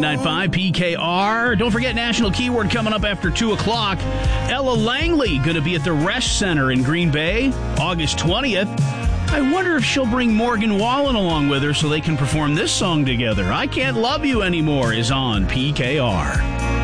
99.5 PKR. Don't forget National Keyword coming up after 2 o'clock. Ella Langley going to be at the Resch Center in Green Bay, August 20th. I wonder if she'll bring Morgan Wallen along with her so they can perform this song together. I Can't Love You Anymore is on PKR.